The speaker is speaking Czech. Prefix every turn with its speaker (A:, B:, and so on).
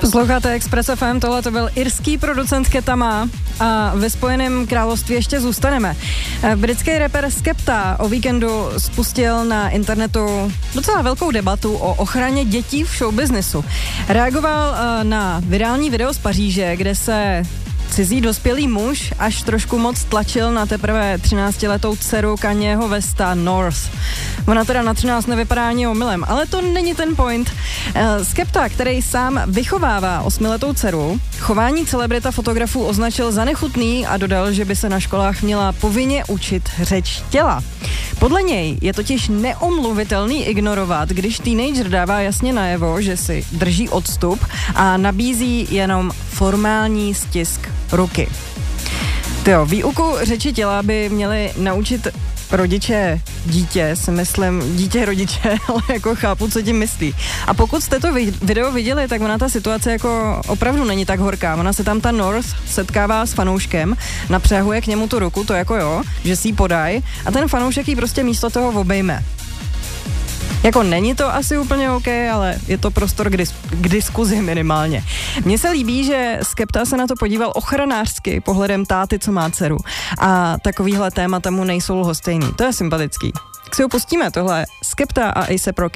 A: Posloucháte Express FM, tohle to byl irský producent Ketama a ve Spojeném království ještě zůstaneme. Britský rapper Skepta o víkendu spustil na internetu docela velkou debatu o ochraně dětí v showbiznesu. Reagoval na virální video z Paříže, kde se cizí dospělý muž až trošku moc tlačil na teprve 13letou dceru Kanyeho Westa North. Ona teda na 13 nevypadá ani omylem, ale to není ten point. Skepta, který sám vychovává 8letou dceru, chování celebrita fotografů označil za nechutný a dodal, že by se na školách měla povinně učit řeč těla. Podle něj je totiž neomluvitelný ignorovat, když teenager dává jasně najevo, že si drží odstup a nabízí jenom formální stisk ruky. Výuku řeči těla by měli naučit rodiče dítě, si myslím, dítě rodiče, ale jako chápu, co tím myslí. A pokud jste to video viděli, tak ona ta situace jako opravdu není tak horká. Ona se tam ta North setkává s fanouškem, napřahuje k němu tu ruku, to jako jo, že si ji podaj a ten fanoušek ji prostě místo toho obejme. Jako není to asi úplně OK, ale je to prostor k diskuzi minimálně. Mně se líbí, že Skepta se na to podíval ochranářsky pohledem táty, co má dceru. A takovýhle témata mu nejsou lhostejný. To je sympatický. Tak si ho pustíme, tohle Skepta a A$AP Rocky.